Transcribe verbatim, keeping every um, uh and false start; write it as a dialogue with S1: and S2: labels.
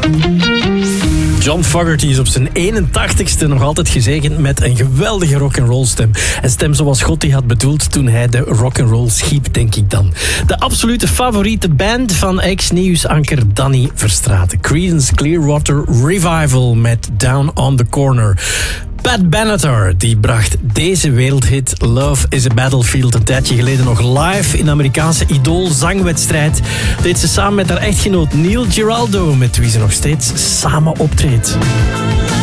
S1: John Fogerty is op zijn eenentachtigste nog altijd gezegend met een geweldige rock'n'roll stem. Een stem zoals God die had bedoeld toen hij de rock'n'roll schiep, denk ik dan. De absolute favoriete band van ex-nieuwsanker Danny Verstraeten. Creedence Clearwater Revival met Down on the Corner. Pat Benatar die bracht deze wereldhit Love is a Battlefield een tijdje geleden nog live in de Amerikaanse Idol-zangwedstrijd. Deed ze samen met haar echtgenoot Neil Giraldo, met wie ze nog steeds samen optreedt.